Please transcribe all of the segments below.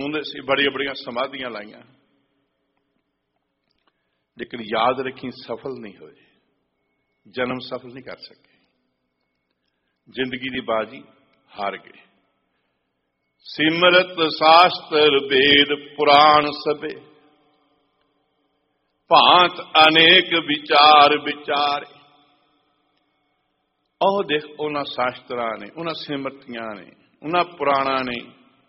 ਚਾਹੁੰਦੇ ਸੀ, ਬੜੀਆਂ ਬੜੀਆਂ ਸਮਾਧੀਆਂ ਲਾਈਆਂ, ਲੇਕਿਨ ਯਾਦ ਰੱਖੀ ਸਫਲ ਨਹੀਂ ਹੋਏ, ਜਨਮ ਸਫਲ ਨਹੀਂ ਕਰ ਸਕੇ, ਜ਼ਿੰਦਗੀ ਦੀ ਬਾਜੀ ਹਾਰ ਗਏ। ਸਿਮਰਤ ਸ਼ਾਸਤਰ ਵੇਦ ਪੁਰਾਣ ਸਭੇ, ਭਾਂਤ ਅਨੇਕ ਵਿਚਾਰ ਵਿਚਾਰੇ। ਉਹ ਦੇਖ, ਉਹਨਾਂ ਸ਼ਾਸਤਰਾਂ ਨੇ, ਉਹਨਾਂ ਸਿਮਰਤੀਆਂ ਨੇ, ਉਹਨਾਂ ਪੁਰਾਣਾਂ ਨੇ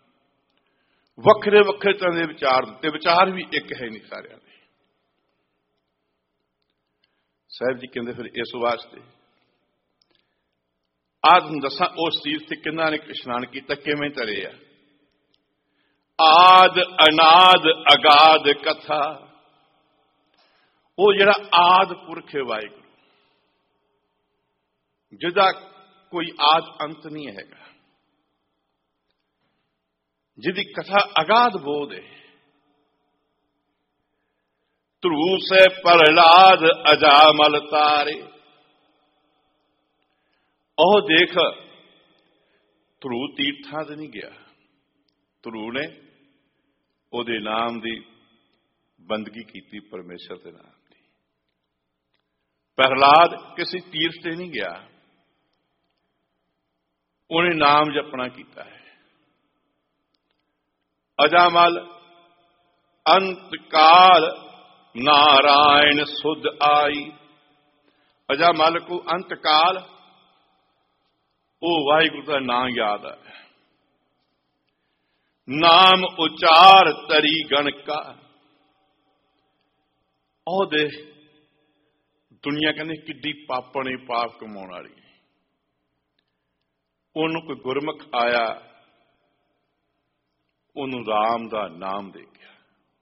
ਵੱਖਰੇ ਵੱਖਰੇ ਤਰ੍ਹਾਂ ਦੇ ਵਿਚਾਰ ਦਿੱਤੇ। ਵਿਚਾਰ ਵੀ ਇੱਕ ਹੈ ਨਹੀਂ ਸਾਰਿਆਂ ਦੇ। ਸਾਹਿਬ ਜੀ ਕਹਿੰਦੇ ਫਿਰ ਇਸ ਵਾਸਤੇ ਆਜ ਨੂੰ ਦੱਸਾਂ ਉਸ ਤੀਰਥ ਤੇ ਕਿਹਨਾਂ ਨੇ ਇਸ਼ਨਾਨ ਕੀਤਾ, ਕਿਵੇਂ ਤਰੇ ਆ। ਆਦ ਅਨਾਦ ਅਗਾਧ ਕਥਾ, ਉਹ ਜਿਹੜਾ ਆਦ ਪੁਰਖ ਹੈ ਵਾਹਿਗੁਰੂ, ਜਿਹਦਾ ਕੋਈ ਆਦ ਅੰਤ ਨਹੀਂ ਹੈਗਾ, ਜਿਹਦੀ ਕਥਾ ਅਗਾਧ ਬੋਧ ਹੈ। ਧਰੂ ਸੇ ਪ੍ਰਹਲਾਦ ਅਜਾਮਲ ਤਾਰੇ, ਉਹ ਦੇਖ ਧਰੂ ਤੀਰਥਾਂ ਤੇ ਨਹੀਂ ਗਿਆ, ਧਰੂ ਨੇ ਉਹਦੇ ਨਾਮ ਦੀ ਬੰਦਗੀ ਕੀਤੀ, ਪਰਮੇਸ਼ਰ ਦੇ ਨਾਮ ਦੀ। ਪ੍ਰਹਲਾਦ ਕਿਸੇ ਤੀਰਥ ਤੇ ਨਹੀਂ ਗਿਆ, ਉਹਨੇ ਨਾਮ ਜਪਣਾ ਕੀਤਾ ਹੈ। ਅਜਾਮਲ ਅੰਤ ਕਾਲ ਨਾਰਾਇਣ ਸੁਧ ਆਈ, ਅਜਾਮਲ ਕੋ ਅੰਤ ਕਾਲ ਉਹ ਵਾਹਿਗੁਰੂ ਦਾ ਨਾਮ ਯਾਦ ਹੈ। ਨਾਮ ਉਚਾਰ ਤਰੀ ਗਣਕਾ, ਉਹ ਦੇ ਦੁਨੀਆ ਕਹਿੰਦੇ ਕਿੱਡੀ ਪਾਪਣੇ ਪਾਪ ਕਮਾਉਣ ਵਾਲੀ, ਉਹਨੂੰ ਕੋਈ ਗੁਰਮੁਖ ਆਇਆ, ਉਹਨੂੰ ਰਾਮ ਦਾ ਨਾਮ ਦੇ ਗਿਆ।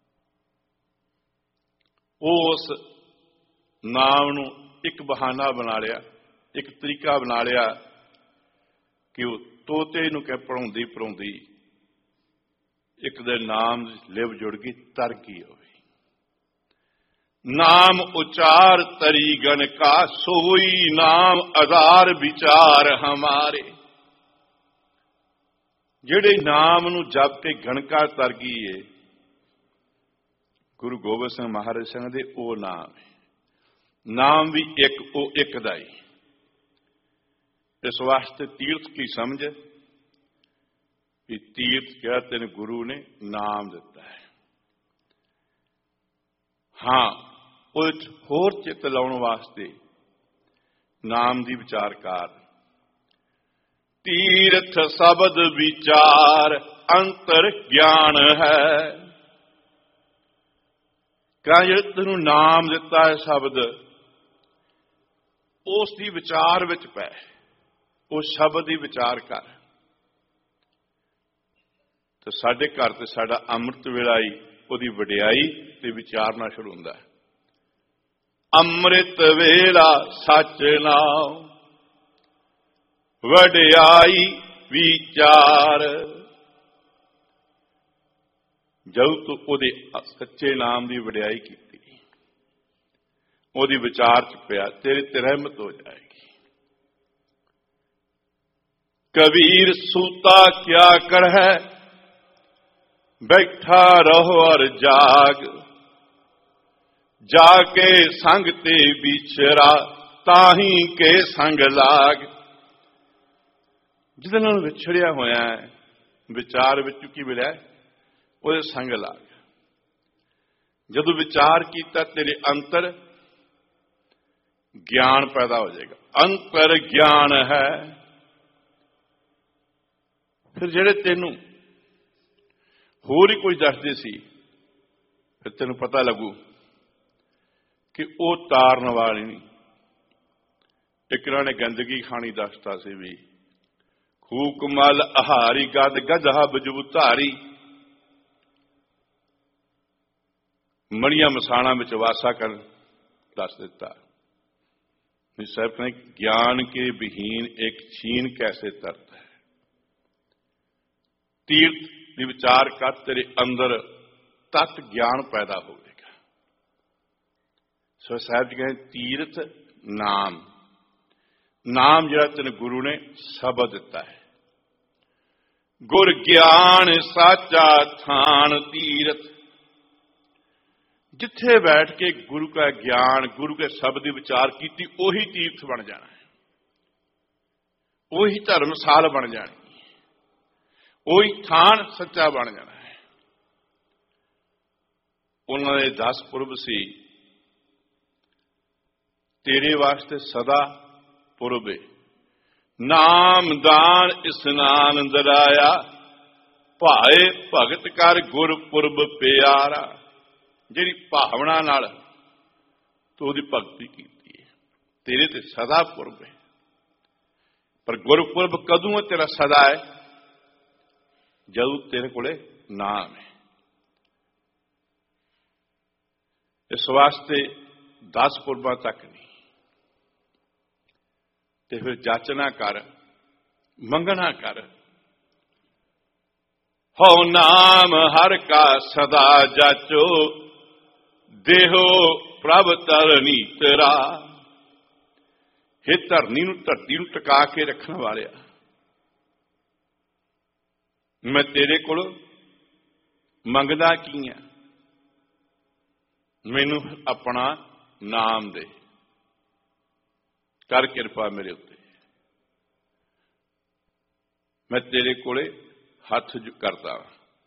ਉਸ ਨਾਮ ਨੂੰ ਇੱਕ ਬਹਾਨਾ ਬਣਾ ਲਿਆ, ਇੱਕ ਤਰੀਕਾ ਬਣਾ ਲਿਆ ਕਿ ਉਹ ਤੋਤੇ ਨੂੰ ਕਹਿ ਪੜਾਉਂਦੀ ਪੜਾਉਂਦੀ ਇੱਕ ਦੇ ਨਾਮ ਲਿਵ ਜੁੜ ਗਈ, ਤਰ ਗਈ ਹੋਵੇ। ਨਾਮ ਉਚਾਰ ਤਰੀ ਗਣਕਾ, ਸੋਈ ਨਾਮ ਆਧਾਰ ਵਿਚਾਰ ਹਮਾਰੇ। ਜਿਹੜੇ ਨਾਮ ਨੂੰ ਜਪ ਕੇ ਗਣਕਾ ਤਰ ਗਈ ਏ, ਗੁਰੂ ਗੋਬਿੰਦ ਸਿੰਘ ਮਹਾਰਾਜ ਸਿੰਘ ਦੇ ਉਹ ਨਾਮ ਹੈ। ਨਾਮ ਵੀ ਇੱਕ, ਉਹ ਇੱਕ ਦਾ ਹੀ। ਇਸ ਵਾਸਤੇ ਤੀਰਥ ਕੀ ਸਮਝ ਵੀ ਤੀਰਥ ਕਿਹਾ ਤੈਨੂੰ ਗੁਰੂ ਨੇ ਨਾਮ ਦਿੱਤਾ ਹੈ। ਹਾਂ, ਉਹ ਹੋਰ ਚਿੱਤ ਲਾਉਣ ਵਾਸਤੇ ਨਾਮ ਦੀ ਵਿਚਾਰਕਾਰ। ਤੀਰਥ ਸ਼ਬਦ ਵਿਚਾਰ ਅੰਤਰ ਗਿਆਨ ਹੈ। ਕਹਾਂ ਜਿਹੜਾ ਤੈਨੂੰ ਨਾਮ ਦਿੱਤਾ ਹੈ ਸ਼ਬਦ, ਉਸ ਦੀ ਵਿਚਾਰ ਵਿੱਚ ਪੈ, ਉਹ ਸ਼ਬਦ ਦੀ ਵਿਚਾਰ ਕਰ। ਤੇ ਸਾਡੇ ਘਰ ਤੇ ਸਾਡਾ ਅੰਮ੍ਰਿਤ ਵੇਲਾ ਹੀ ਉਹਦੀ ਵਡਿਆਈ ਤੇ ਵਿਚਾਰਨਾ ਸ਼ੁਰੂ ਹੁੰਦਾ ਹੈ। ਅੰਮ੍ਰਿਤ ਵੇਲਾ ਸੱਚ ਨਾਮ ਵਡਿਆਈ ਵਿਚਾਰ। ਜਦੋਂ ਤੂੰ ਉਹਦੇ ਸੱਚੇ ਨਾਮ ਦੀ ਵਡਿਆਈ ਕੀਤੀ, ਉਹਦੀ ਵਿਚਾਰ ਚ ਪਿਆ, ਤੇਰੇ ਤੇ ਰਹਿਮਤ ਹੋ ਜਾਏਗੀ। ਕਬੀਰ ਸੂਤਾ ਕਿਆ ਕਰ ਹੈ, ਬੈਠਾ ਰਹੋ ਔਰ ਜਾਗ। ਜਾਕੇ ਸੰਗ ਤੇ ਵਿਚਰਾ, ਤਾਹੀ ਕੇ ਸੰਗ ਲਾਗ। ਜਿਹਦੇ ਨਾਲ ਵਿਛੜਿਆ ਹੋਇਆ ਹੈ, ਵਿਚਾਰ ਵਿੱਚ ਕੀ ਮਿਲਿਆ, ਉਹਦੇ ਸੰਗ ਲਾਗ। ਜਦੋਂ ਵਿਚਾਰ ਕੀਤਾ ਤੇਰੇ ਅੰਤਰ ਗਿਆਨ ਪੈਦਾ ਹੋ ਜਾਏਗਾ। ਅੰਤਰ ਗਿਆਨ ਹੈ। ਫਿਰ ਜਿਹੜੇ ਤੈਨੂੰ ਹੋਰ ਹੀ ਕੁਝ ਦੱਸਦੇ ਸੀ, ਫਿਰ ਤੈਨੂੰ ਪਤਾ ਲੱਗੂ ਕਿ ਉਹ ਤਾਰਨ ਵਾਲੀ ਨਹੀਂ। ਇੱਕ ਇਹਨਾਂ ਨੇ ਗੰਦਗੀ ਖਾਣੀ ਦੱਸਦਾ ਸੀ ਵੀ ਖੂਕ ਮਲ ਆਹਾਰੀ ਗਦ ਗਧਾ ਬਜੂ ਧਾਰੀ। ਮਣੀਆਂ ਮਸਾਣਾ ਵਿੱਚ ਵਾਸਾ ਕਰਨ ਦੱਸ ਦਿੱਤਾ। ਸਾਹਿਬ ਕਹਿੰਦੇ ਗਿਆਨ ਕੇ ਵਿਹੀਨ ਇੱਕ ਛੀਨ ਕੈਸੇ ਤਰਤ ਹੈ। ਤੀਰਥ ਦੀ ਵਿਚਾਰ ਕਰ, ਤੇਰੇ ਅੰਦਰ ਤਤ ਗਿਆਨ ਪੈਦਾ ਹੋਵੇਗਾ। ਸੋ ਸਾਹਿਬ ਜੀ ਕਹਿੰਦੇ ਤੀਰਥ ਨਾਮ, ਨਾਮ ਜਿਹੜਾ ਤੈਨੂੰ ਗੁਰੂ ਨੇ ਸ਼ਬਦ ਦਿੱਤਾ ਹੈ। ਗੁਰ ਗਿਆਨ ਸਾਚਾ ਥਾਨ ਤੀਰਥ। ਜਿੱਥੇ ਬੈਠ ਕੇ ਗੁਰੂ का ਗਿਆਨ, ਗੁਰੂ के शब्द ਦੀ ਵਿਚਾਰ ਕੀਤੀ, ਉਹੀ ਤੀਰਥ ਬਣ ਜਾਣਾ ਹੈ, ਉਹੀ ਧਰਮਸਾਲ ਬਣ ਜਾਣੀ, ਉਹੀ ਥਾਨ ਸੱਚਾ ਬਣ ਜਾਣਾ ਹੈ। ਉਹਨਾਂ ਦੇ 10 ਪੁਰਬ ਸੀ, ਤੇਰੇ ਵਾਸਤੇ ਸਦਾ ਪੁਰਬ ਹੈ। ਨਾਮਦਾਨ ਇਸਨਾਨ ਦਰਾਇਆ, ਭਾਏ ਭਗਤ ਕਰ ਗੁਰਪੁਰਬ ਪਿਆਰਾ। ਜਿਹੜੀ ਭਾਵਨਾ ਨਾਲ ਤੂੰ ਉਹਦੀ ਭਗਤੀ ਕੀਤੀ ਹੈ, ਤੇਰੇ ਤੇ ਸਦਾ ਪੁਰਬ ਹੈ। ਪਰ ਗੁਰਪੁਰਬ ਕਦੋਂ ਹੈ ਤੇਰਾ? ਸਦਾ ਹੈ ਜਦੋਂ ਤੇਰੇ ਕੋਲੇ ਨਾਮ ਹੈ। ਇਸ ਵਾਸਤੇ 10 ਪੁਰਬਾਂ ਤੱਕ ਨਹੀਂ, ਤੇ ਫਿਰ ਜਾਚਨਾ ਕਰ, ਮੰਗਣਾ ਕਰ। ਹਉ ਨਾਮ ਹਰ ਕਾ ਸਦਾ ਜਾਚੋ, ਦੇਹੋ ਪ੍ਰਭ ਧਰਨੀ ਤੇਰਾ। ਇਹ ਧਰਨੀ ਨੂੰ, ਧਰਤੀ ਨੂੰ ਟਿਕਾ ਕੇ ਰੱਖਣ ਵਾਲਿਆ, ਮੈਂ ਤੇਰੇ ਕੋਲ ਮੰਗਦਾ ਕੀ ਆ? ਮੈਨੂੰ ਆਪਣਾ ਨਾਮ ਦੇ, ਕਰ ਕਿਰਪਾ ਮੇਰੇ ਉੱਤੇ। ਮੈਂ ਤੇਰੇ ਕੋਲੇ ਹੱਥ ਕਰਦਾ।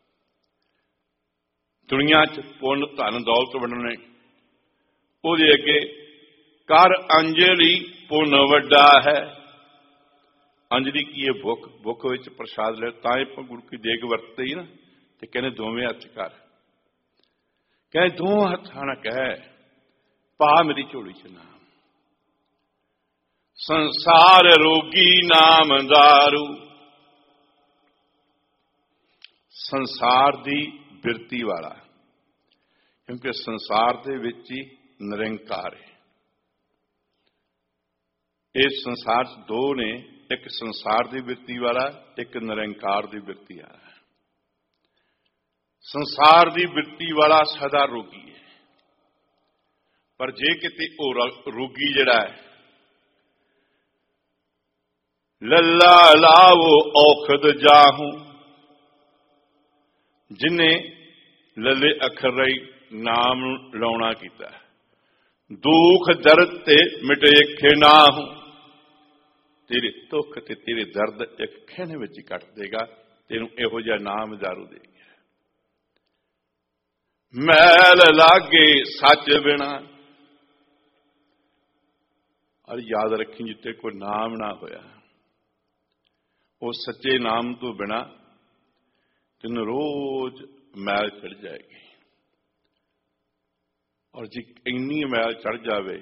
ਦੁਨੀਆ 'ਚ ਪੁੰਨ ਧਨ ਦੌਲਤ ਵੰਡਣੇ, ਉਹਦੇ ਅੱਗੇ ਕਰ ਅੰਜਲੀ, ਪੁੰਨ ਵੱਡਾ ਹੈ। ਅੰਜਲੀ ਕੀ ਹੈ? ਭੁੱਖ। ਭੁੱਖ ਵਿੱਚ ਪ੍ਰਸ਼ਾਦ ਲੈ, ਤਾਂ ਹੀ ਆਪਾਂ ਗੁਰੂ ਕੀ ਦੇਗ ਵਰਤੇ ਹੀ ਨਾ, ਤੇ ਕਹਿੰਦੇ ਦੋਵੇਂ ਹੱਥ ਕਰ, ਕਹਿੰਦੇ ਦੋ ਹੱਥਾਂ ਨਾਲ ਕਹਿ, ਪਾ ਮੇਰੀ ਝੋਲੀ 'ਚ ਨਾਮ। ਸੰਸਾਰ ਰੋਗੀ ਨਾਮ ਦਾਰੂ। ਸੰਸਾਰ ਦੀ ਬਿਰਤੀ ਵਾਲਾ, ਕਿਉਂਕਿ ਸੰਸਾਰ ਦੇ ਵਿੱਚ ਹੀ ਨਿਰੰਕਾਰ ਹੈ। ਇਸ ਸੰਸਾਰ 'ਚ ਦੋ ਨੇ, ਇੱਕ ਸੰਸਾਰ ਦੀ ਬਿਰਤੀ ਵਾਲਾ, ਇੱਕ ਨਿਰੰਕਾਰ ਦੀ ਬਿਰਤੀ ਵਾਲਾ। ਸੰਸਾਰ ਦੀ ਬਿਰਤੀ ਵਾਲਾ ਸਦਾ ਰੋਗੀ ਹੈ, ਪਰ ਜੇ ਕਿਤੇ ਉਹ ਰੋਗੀ ਜਿਹੜਾ ਹੈ, ਲੱਲਾ ਲਾਵੋ ਔਖਦ ਜਾਹੂ, ਜਿਨੇ ਲੱਲੇ ਅੱਖਰ ਰਾਈ ਨਾਮ ਨੂੰ ਲਾਉਣਾ ਕੀਤਾ, ਦੁੱਖ ਦਰਦ ਤੇ ਮਿਟੇ ਖਿਨਾਹੂ। ਤੇਰੇ ਦੁੱਖ ਤੇ ਤੇਰੇ ਦਰਦ ਇੱਕ ਖਿਣ ਵਿੱਚ ਹੀ ਕੱਟ ਦੇਗਾ, ਤੈਨੂੰ ਇਹੋ ਜਿਹਾ ਨਾਮ ਦਾਰੂ ਦੇ ਗਿਆ। ਮੈਲ ਲਾਗੇ ਸੱਚ ਬਿਨਾ। ਔਰ ਯਾਦ ਰੱਖੀ, ਜਿੱਥੇ ਕੋਈ ਨਾਮ ਨਾ ਹੋਇਆ, ਉਹ ਸੱਚੇ ਨਾਮ ਤੋਂ ਬਿਨਾ ਤੈਨੂੰ ਰੋਜ਼ ਮੈਲ ਚੜ ਜਾਏਗੀ। ਔਰ ਜੇ ਇੰਨੀ ਮੈਲ ਚੜ ਜਾਵੇ,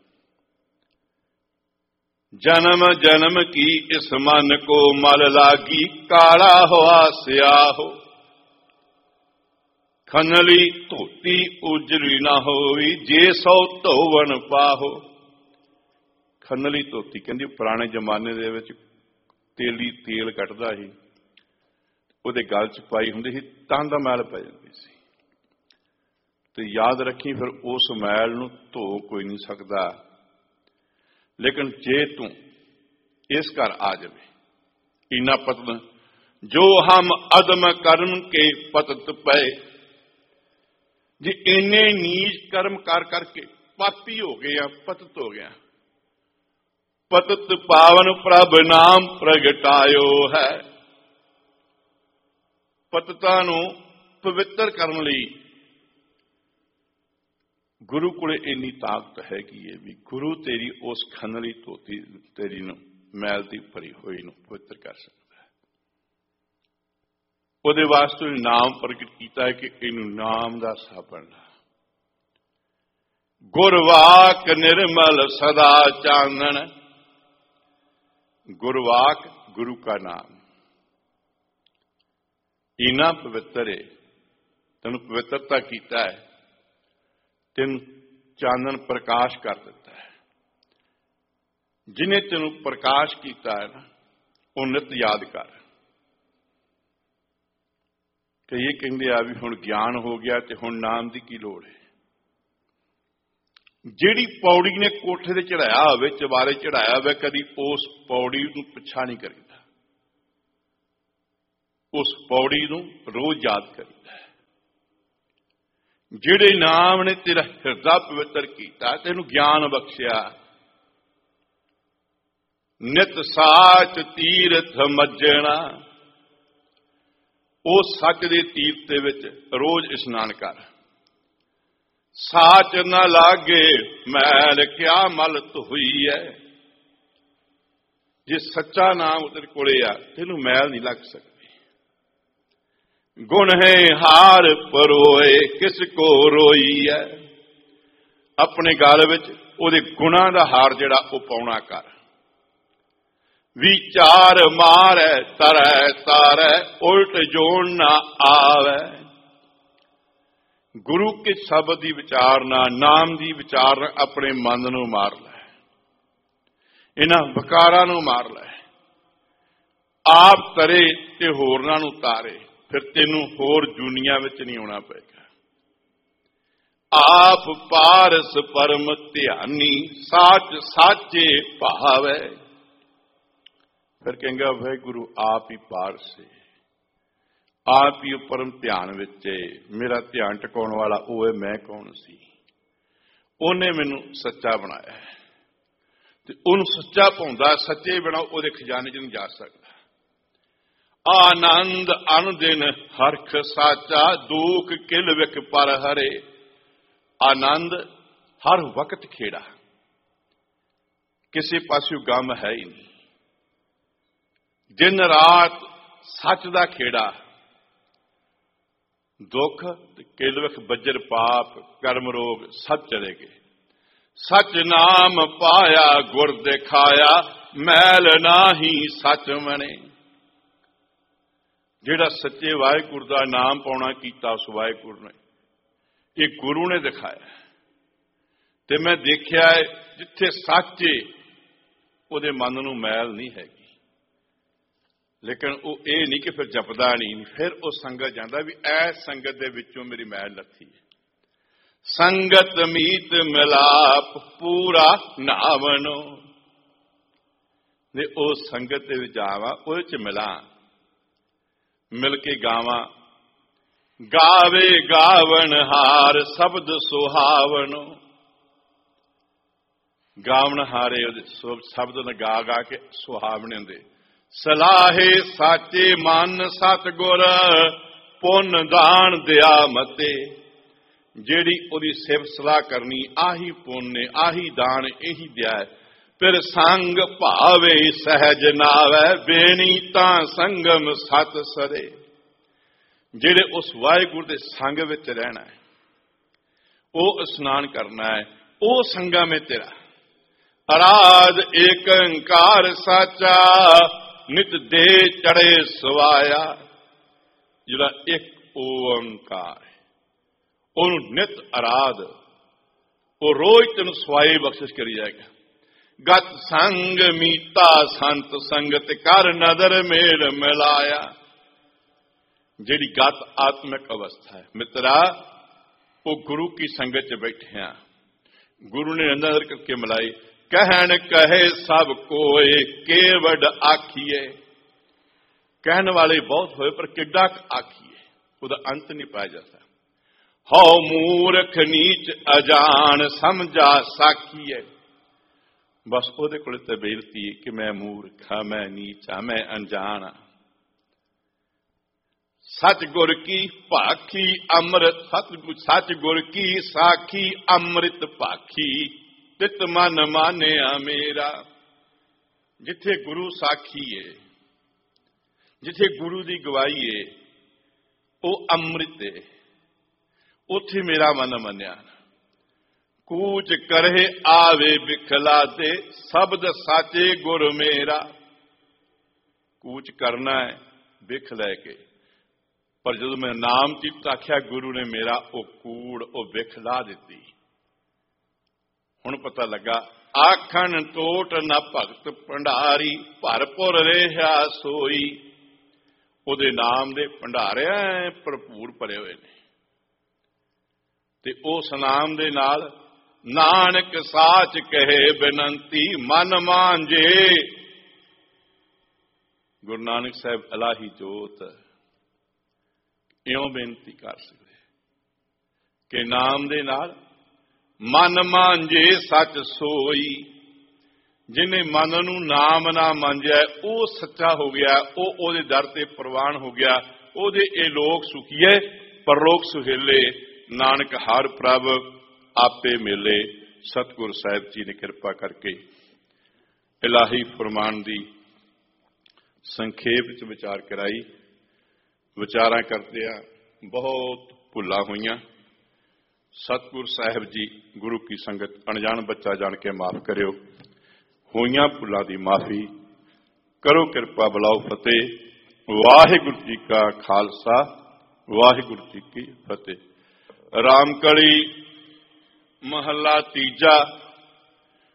ਜਨਮ ਜਨਮ ਕੀ ਇਸ ਮਨ ਕੋ ਮਲ ਲਾਗੀ, ਕਾਲਾ ਹੋਆ ਸਿਆਹੋ। ਖਨਲੀ ਧੋਤੀ ਉਜਰੀ ਨਾ ਹੋਈ, ਜੇ ਸੋ ਧੋਵਨ ਪਾਹੋ। ਖਨਲੀ ਧੋਤੀ ਕਹਿੰਦੀ ਪੁਰਾਣੇ ਜ਼ਮਾਨੇ ਦੇ ਵਿੱਚ ਤੇਲੀ ਤੇਲ ਕੱਢਦਾ ਸੀ, ਉਹਦੇ ਗਲ 'ਚ ਪਾਈ ਹੁੰਦੀ ਸੀ, ਤਾਂ ਦਾ ਮੈਲ ਪੈ ਜਾਂਦੀ ਸੀ। ਤੇ ਯਾਦ ਰੱਖੀ, ਫਿਰ ਉਸ ਮੈਲ ਨੂੰ ਧੋ ਕੋਈ ਨਹੀਂ ਸਕਦਾ। ਲੇਕਿਨ ਜੇ ਤੂੰ ਇਸ ਘਰ ਆ ਜਾਵੇ, ਇਨਾ ਪਤਨ ਜੋ ਹਮ ਅਦਮ ਕਰਮ ਕੇ ਪਤਤ ਪਏ। ਜੇ ਇੰਨੇ ਨੀਚ ਕਰਮ ਕਰ ਕਰਕੇ ਪਾਪੀ ਹੋ ਗਏ ਆ, ਪਤਤ ਹੋ ਗਿਆ। ਪਤਤ ਪਾਵਨ ਪ੍ਰਭ ਨਾਮ ਪ੍ਰਗਟਾਇਓ ਹੈ। ਪਤਤਾਂ ਨੂੰ ਪਵਿੱਤਰ ਕਰਨ ਲਈ ਗੁਰੂ ਕੋਲੇ ਇੰਨੀ ਤਾਕਤ ਹੈਗੀ ਹੈ ਵੀ ਗੁਰੂ ਤੇਰੀ ਉਸ ਖਨਲੀ ਧੋਤੀ ਤੇਰੀ ਨੂੰ, ਮੈਲ ਦੀ ਭਰੀ ਹੋਈ ਨੂੰ ਪਵਿੱਤਰ ਕਰ ਸਕਦਾ ਹੈ। ਉਹਦੇ ਵਾਸਤੇ ਨਾਮ ਪ੍ਰਗਟ ਕੀਤਾ ਹੈ ਕਿ ਇਹਨੂੰ ਨਾਮ ਦਾ ਸਾਬਣ ਲਾ। ਗੁਰਵਾਕ ਨਿਰਮਲ ਸਦਾ ਚਾਨਣ। ਗੁਰਵਾਕ ਗੁਰੂ का ਨਾਮ ਇਨਾ ਪਵਿੱਤਰ ਹੈ, ਤੈਨੂੰ ਪਵਿੱਤਰਤਾ ਕੀਤਾ ਹੈ, ਤੈਨੂੰ ਚਾਨਣ ਪ੍ਰਕਾਸ਼ ਕਰ ਦਿੱਤਾ ਹੈ। ਜਿਹਨੇ ਤੈਨੂੰ ਪ੍ਰਕਾਸ਼ ਕੀਤਾ ਹੈ ਨਾ, ਉਹ ਨਿਤ ਯਾਦ ਕਰ। ਕਿ ਇਹ ਕਹਿੰਦੇ ਆ ਵੀ ਹੁਣ ਗਿਆਨ ਹੋ ਗਿਆ ਤੇ ਹੁਣ ਨਾਮ ਦੀ ਕੀ ਲੋੜ ਹੈ। ਜਿਹੜੀ ਪੌੜੀ ਨੇ ਕੋਠੇ ਤੇ ਚੜਾਇਆ ਹੋਵੇ, ਚਵਾਰੇ ਚੜਾਇਆ ਹੋਵੇ, ਕਦੀ ਉਸ ਪੌੜੀ ਨੂੰ ਪਿੱਛਾ ਨਹੀਂ ਕਰੀਦਾ। उस पौड़ी नूं रोज याद करीदा। जिहड़े नाम ने तेरा हिरदा पवित्र कीता, तेनू ज्ञान बख्शिया, नित साच तीरथ मज्जणा, उस सच दे तीर्थ दे विच रोज इशनान कर। साच न लागे मैल क्या मलत हुई है। जे सच्चा नाम तेरे कोले आ, तेनू मैल नहीं लग सकती। गुण है हार परोए किसको रोई है। अपने गल विच उहदे गुणां दा हार जिहड़ा ओह पाउणा कर। विचार मारै तरै तारै उल्ट जोड़ ना आवे। गुरु के शब्द की विचारना, नाम की विचारना अपने मन नूं मार लै, इन्हां विकारां नूं मार लै। आप तरे ते होरनां नूं तारे, फिर तेनू होर दुनिया विच नहीं आउणा पेगा। आप पारस परम ध्यानी, साच साचे भावै। फिर कहेंगे वाहिगुरु आप ही पारस है, आप ही परम ध्यान विच है। मेरा ध्यान टिकाउण वाला वो है, मैं कौन सी। उन्हें मैनू सच्चा बनाया है, ते उन्हें सच्चा पाउंदा, सच्चे बिना उहदे खजाने च नहीं जा सकता। आनंद अनदिन हरख साचा, दुख किल विक पर हरे। आनंद हर वक्त खेड़ा, किसी पासों गम है ही नहीं। दिन रात सच दा खेड़ा, दुख किलविख बज्र पाप कर्म रोग सब चले गए। सच नाम पाया गुर दिखाया, मैल नाही सच मने। जिहड़ा सच्चे वाहिगुरू दा नाम पाउणा कीता, उस वाहिगुरू ने, ये गुरु ने दिखाया। ते मैं देखिया है जिथे सच्चे उहदे मन नूं मैल नहीं हैगी। लेकिन वो ये नहीं कि फिर जपदा नहीं, फिर वो संगत जाता भी ऐ संगत दे विचों मेरी मैल लथी है। संगत मीत मिलाप पूरा नावनो, ओ संगत दे विच जावां, उहदे च मिलां, मिल के गावां। गावे गावन हार शब्द सुहावनो। गावन हारे शब्द ने गा गा के सुहावने हुंदे। सलाहे साचे मन सतगुर, पुन दान दिया मते। जेड़ी ओदी सिफत सलाह करनी, आही पुन ने, आही दान, यही दिया है। फिर संग भावे सहज नावै, बेनी तां संगम सत सरे। जेड़े उस वाहिगुरू दे संग विच रहना है, वो स्नान करना है, वो संगा में तेरा। अराध एक अंकार साचा, नित दे चढ़े सवाया। जिहड़ा एक ओंकार है, उन्होंने नित आराध, वो रोज तेन सवाई बख्शिश करी जाएगा। गत संग मीता संत संगत कर, नदर मेल मिलाया। जिहड़ी गत आत्मिक अवस्था है मित्रा, वो गुरु की संगत च बैठे हैं, गुरु ने नदर करके मिलाई। कहन कहे सब कोई केवड आखिए। कहने वाले बहुत होए, पर किड्डा आखिए, उसका अंत नहीं पाया जाता। हौ मूर्ख नीच अजान, समझा साखिए। बस ਉਹਦੇ ਕੋਲ ਤੇ ਬੇਨਤੀ कि मैं मूर्ख हाँ, मैं नीच हाँ, मैं अनजान हाँ। सतगुर की भाखी अमृत, सतगुर की साखी अमृत भाखी, तित मन मानिया मेरा। जिथे गुरु साखी है, जिथे गुरु की गवाही है, वो अमृत है, उथे मेरा मन मनिया। कूच करे आवे बिखला दे, शब्द साचे गुर मेरा। कूच करना है बिख लैके, पर जो मैं नाम चित आख्या गुरु ने मेरा, वो कूड़ वो बिख ला दी। हुण पता लगा, आखन टोट न भगत भंडारी, भरपुर रेहा सोई। उहदे नाम दे भंडारिया भरपूर भरे हुए ने, ते उस नाम दे नाल नानक साच कहे बेनंती, मन मांझे। गुरु नानक साहब अलाही जोत ਇਉਂ ਬੇਨਤੀ ਕਰ ਸਕਦੇ ਕਿ ਨਾਮ ਦੇ ਨਾਲ ਮਨ ਮਾਂਝੇ ਸੱਚ ਸੋਈ। ਜਿਹਨੇ ਮਨ ਨੂੰ ਨਾਮ ਨਾ ਮਾਂਝਿਆ ਉਹ ਸੱਚਾ ਹੋ ਗਿਆ, ਉਹ ਉਹਦੇ ਦਰ ਤੇ ਪ੍ਰਵਾਨ ਹੋ ਗਿਆ। ਉਹਦੇ ਇਹ ਲੋਕ ਸੁਖੀਏ ਪਰਲੋਕ ਸੁਹੇਲੇ, ਨਾਨਕ ਹਰ ਪ੍ਰਭ ਆਪੇ ਮਿਲੇ। ਸਤਿਗੁਰ ਸਾਹਿਬ ਜੀ ਨੇ ਕਿਰਪਾ ਕਰਕੇ ਇਲਾਹੀ ਫਰਮਾਨ ਦੀ ਸੰਖੇਪ ਚ ਵਿਚਾਰ ਕਰਾਈ। ਵਿਚਾਰਾਂ ਕਰਦਿਆਂ ਬਹੁਤ ਭੁੱਲਾਂ ਹੋਈਆਂ। ਸਤਿਗੁਰ ਸਾਹਿਬ ਜੀ ਗੁਰੂ ਕੀ ਸੰਗਤ ਅਣਜਾਣ ਬੱਚਾ ਜਾਣ ਕੇ ਮਾਫ ਕਰਿਓ। ਹੋਈਆਂ ਭੁੱਲਾਂ ਦੀ ਮਾਫੀ ਕਰੋ, ਕਿਰਪਾ ਬੁਲਾਓ ਫਤਿਹ। ਵਾਹਿਗੁਰੂ ਜੀ ਕਾ ਖਾਲਸਾ, ਵਾਹਿਗੁਰੂ ਜੀ ਕੀ ਫਤਿਹ। ਰਾਮ ਕਲੀ ਮਹੱਲਾ ਤੀਜਾ।